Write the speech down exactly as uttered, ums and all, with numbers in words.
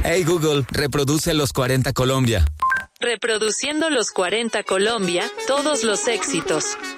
Hey Google, reproduce Los cuarenta Colombia. Reproduciendo Los cuarenta Colombia, todos los éxitos.